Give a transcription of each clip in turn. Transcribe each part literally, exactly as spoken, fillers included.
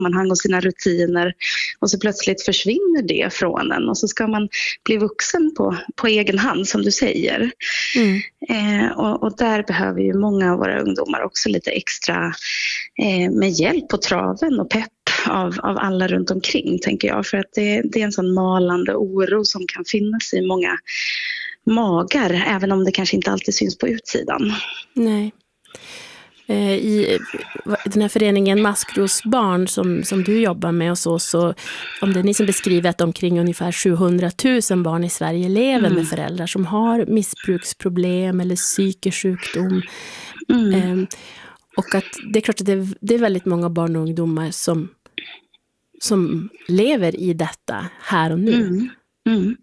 sammanhang och sina rutiner, och så plötsligt försvinner det från en och så ska man bli vuxen på, på egen hand som du säger. Mm. Eh, och, och där behöver ju många av våra ungdomar också lite extra eh, med hjälp på traven och pepp av, av alla runt omkring, tänker jag, för att det, det är en sån malande oro som kan finnas i många magar, även om det kanske inte alltid syns på utsidan. Nej. I den här föreningen Maskrosbarn som, som du jobbar med och så, så om det är ni som beskriver att omkring ungefär sjuhundratusen barn i Sverige lever mm. med föräldrar som har missbruksproblem eller psykisk sjukdom. Mm. Ehm, och att det är klart att det, det är väldigt många barn och ungdomar som, som lever i detta här och nu. Mm. Mm.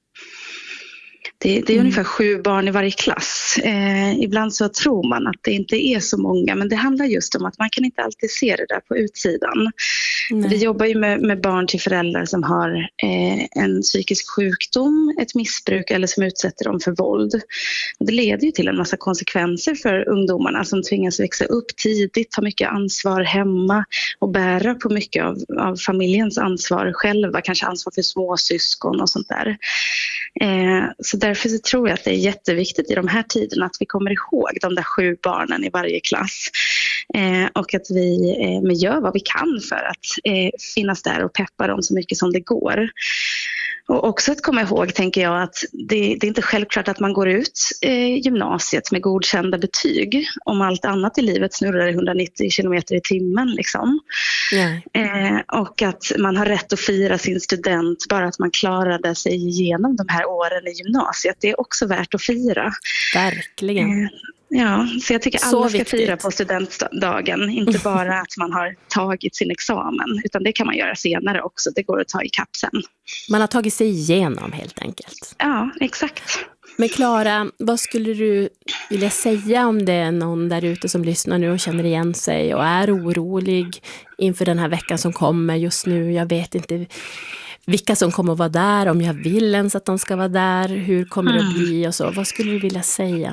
Det, det är mm. ungefär sju barn i varje klass. Eh, ibland så tror man att det inte är så många, men det handlar just om att man kan inte alltid se det där på utsidan. Nej. Vi jobbar ju med, med barn till föräldrar som har eh, en psykisk sjukdom, ett missbruk eller som utsätter dem för våld. Och det leder ju till en massa konsekvenser för ungdomarna som tvingas växa upp tidigt, ta mycket ansvar hemma och bära på mycket av, av familjens ansvar själva, kanske ansvar för småsyskon och sånt där. Eh, så därför så tror jag att det är jätteviktigt i de här tiderna att vi kommer ihåg de där sju barnen i varje klass. Eh, och att vi eh, gör vad vi kan för att eh, finnas där och peppa dem så mycket som det går. Och också att komma ihåg, tänker jag, att det, det är inte självklart att man går ut eh, gymnasiet med godkända betyg om allt annat i livet snurrar i hundranittio kilometer i timmen. Liksom. Yeah. Eh, och att man har rätt att fira sin student bara att man klarade sig igenom de här åren i gymnasiet. Det är också värt att fira. Verkligen. Eh, Ja, så jag tycker alla så ska viktigt. fira på studentdagen. Inte bara att man har tagit sin examen, utan det kan man göra senare också. Det går att ta i kapp sen. Man har tagit sig igenom helt enkelt. Ja, exakt. Men Klara, vad skulle du vilja säga om det är någon där ute som lyssnar nu och känner igen sig och är orolig inför den här veckan som kommer just nu? Jag vet inte vilka som kommer att vara där, om jag vill ens att de ska vara där, hur kommer det att bli och så. Vad skulle du vilja säga?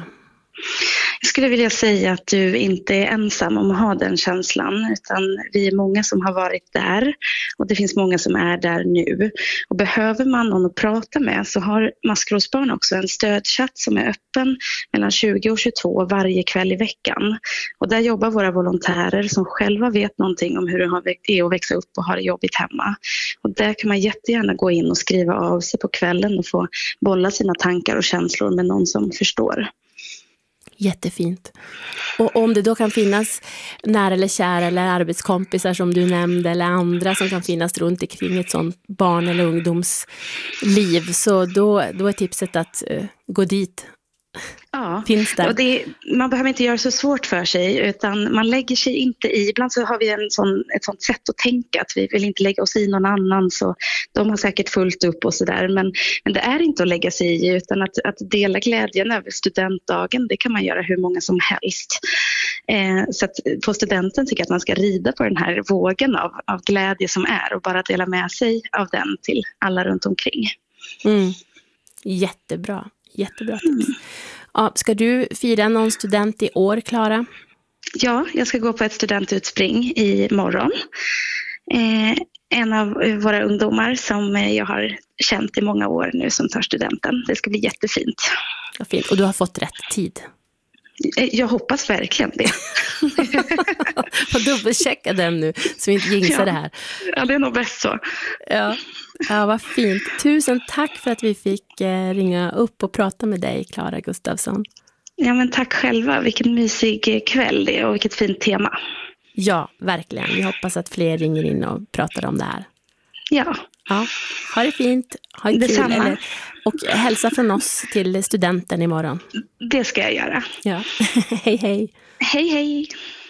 Jag skulle vilja säga att du inte är ensam om att ha den känslan, utan vi är många som har varit där och det finns många som är där nu. Och behöver man någon att prata med så har Maskrosbarn också en stödchatt som är öppen mellan tjugo och tjugotvå varje kväll i veckan. Och där jobbar våra volontärer som själva vet någonting om hur det är att växa upp och ha det jobbigt hemma. Och där kan man jättegärna gå in och skriva av sig på kvällen och få bolla sina tankar och känslor med någon som förstår. Jättefint. Och om det då kan finnas nära eller kära eller arbetskompisar som du nämnde eller andra som kan finnas runt omkring ett sånt barn- eller ungdomsliv, så då, då är tipset att uh, gå dit. Ja, finns där. Och det, man behöver inte göra så svårt för sig, utan man lägger sig inte i. Ibland så har vi en sån, ett sånt sätt att tänka att vi vill inte lägga oss i någon annan, så de har säkert fullt upp och sådär. Men, men det är inte att lägga sig i, utan att, att dela glädjen över studentdagen, det kan man göra hur många som helst. Eh, så att på studenten tycker jag att man ska rida på den här vågen av, av glädje som är och bara dela med sig av den till alla runt omkring. Mm. Jättebra. Jättebra tips. Mm. Ja, ska du fira någon student i år, Klara? Ja, jag ska gå på ett studentutspring i morgon. Eh, en av våra ungdomar som jag har känt i många år nu som tar studenten. Det ska bli jättefint. Ja, fint. Och du har fått rätt tid? Jag hoppas verkligen det. Får dubbelchecka den nu så vi inte jinxar ja. det här. Ja, det är nog bäst så. Ja. Ja, vad fint. Tusen tack för att vi fick eh, ringa upp och prata med dig, Klara Gustafsson. Ja, men tack själva. Vilken mysig kväll det är och vilket fint tema. Ja, verkligen. Vi hoppas att fler ringer in och pratar om det här. Ja. Ja, ha det fint. Ha det kul. Eller, och hälsa från oss till studenten imorgon. Det ska jag göra. Ja, hej hej. Hej hej.